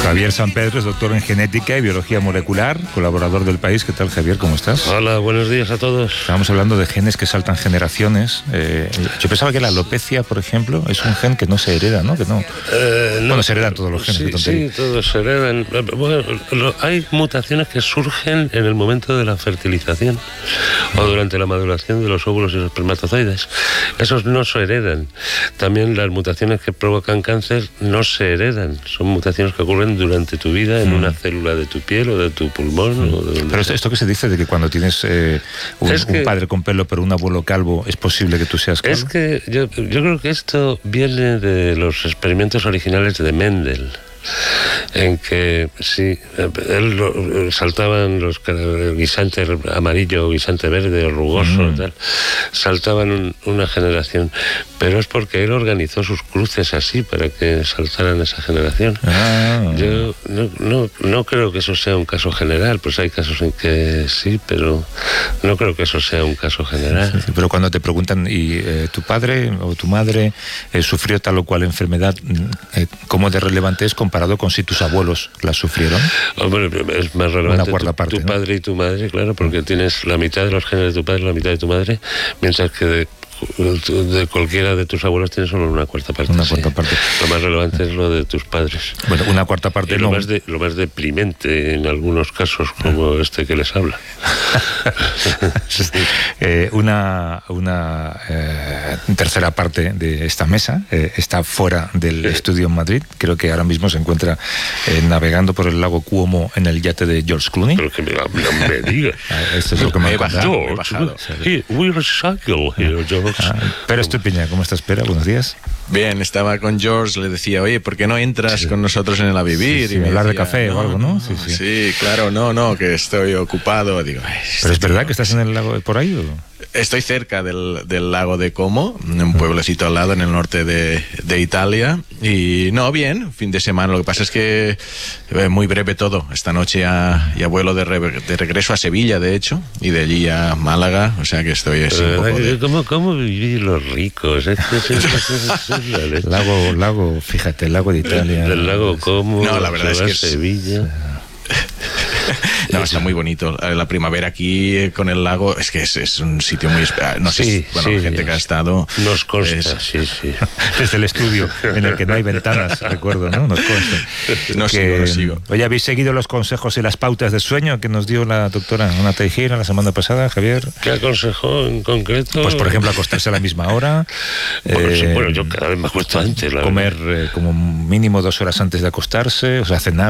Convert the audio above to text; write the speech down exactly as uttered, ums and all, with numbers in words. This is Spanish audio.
Javier San Pedro es doctor en genética y biología molecular, colaborador del País. ¿Qué tal, Javier? ¿Cómo estás? Hola, buenos días a todos. Estábamos hablando de genes que saltan generaciones. Eh, yo pensaba que la alopecia, por ejemplo, es un gen que no se hereda, ¿no? Que no. Eh, no bueno, se heredan todos los genes. Sí, sí, todos se heredan. Bueno, lo, hay mutaciones que surgen en el momento de la fertilización o durante la maduración de los óvulos y los espermatozoides. Esos no se heredan. También las mutaciones que provocan cáncer no se heredan. Son mutaciones que ocurren durante tu vida en mm. una célula de tu piel o de tu pulmón. Mm. O de pero esto, esto que se dice de que cuando tienes eh, un, es que, un padre con pelo pero un abuelo calvo, ¿es posible que tú seas calvo? Es que yo, yo creo que esto viene de los experimentos originales de Mendel, en que sí, él lo, saltaban los guisantes amarillo, guisante verde o rugoso, mm. tal, saltaban un, una generación, pero es porque él organizó sus cruces así para que saltaran esa generación. Ah. Yo no, no, no creo que eso sea un caso general, pues hay casos en que sí, pero no creo que eso sea un caso general. Sí, sí, pero cuando te preguntan, ¿y eh, tu padre o tu madre eh, sufrió tal o cual enfermedad? Eh, ¿Cómo de relevante es comparado con si tus abuelos la sufrieron? Hombre, es más relevante Una cuarta tu, parte, tu ¿no? padre y tu madre, claro, porque tienes la mitad de los genes de tu padre y la mitad de tu madre, mientras que de, de cualquiera de tus abuelos tienes solo una cuarta parte. Una sí. cuarta parte. Lo más relevante es lo de tus padres. Bueno, una cuarta parte. Y lo, no. más de, lo más deprimente en algunos casos, como este que les habla. Sí. eh, una una eh, tercera parte de esta mesa eh, está fuera del estudio en Madrid. Creo que ahora mismo se encuentra eh, navegando por el lago Cuomo en el yate de George Clooney. Pero que me, no me digas. Esto es lo que me, me he bajado. Me he bajado. Here, we recycle here, George. Ah, pero Estupiñán, ¿cómo estás, Pera? Buenos días. Bien, estaba con George, le decía, oye, ¿por qué no entras sí. con nosotros en el A Vivir? Sí, sí, y me hablar decía, de café no, o algo, ¿no? Sí, sí. sí, claro, no, no, que estoy ocupado. Digo, ¿pero es verdad que estás en el lago por ahí o...? Estoy cerca del, del lago de Como, un pueblecito al lado en el norte de, de Italia. Y no, bien, fin de semana. Lo que pasa es que eh, muy breve todo. Esta noche ya, ya vuelo de, re, de regreso a Sevilla, de hecho, y de allí a Málaga. O sea que estoy así un poco de... ¿Cómo, cómo vivir los ricos? lago, lago, fíjate, el lago de Italia. Del lago Como, no, la verdad es que Sevilla... No, está muy bonito. La primavera aquí con el lago es que es, es un sitio muy especial. No sé, sí, si, bueno, sí, la gente que ha estado... Nos consta, es, sí, sí. Desde el estudio, en el que no hay ventanas, recuerdo, ¿no? Nos consta. No que, sigo, no sigo. Oye, ¿habéis seguido los consejos y las pautas de sueño que nos dio la doctora Ana Teijeira la semana pasada, Javier? ¿Qué aconsejó en concreto? Pues, por ejemplo, acostarse a la misma hora. Bueno, eh, sí, bueno yo cada vez me acuesto antes. La comer eh, como mínimo dos horas antes de acostarse, o sea, cenar